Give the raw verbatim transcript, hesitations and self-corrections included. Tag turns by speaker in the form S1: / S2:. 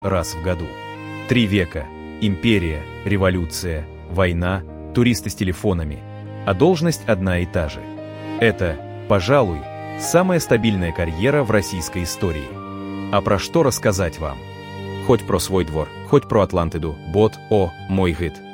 S1: раз в году. Три века, империя, революция, война, туристы с телефонами, а должность одна и та же. Это, пожалуй, самая стабильная карьера в российской истории. А про что рассказать вам? Хоть про свой двор, хоть про Атлантиду, бот, о, мой гид.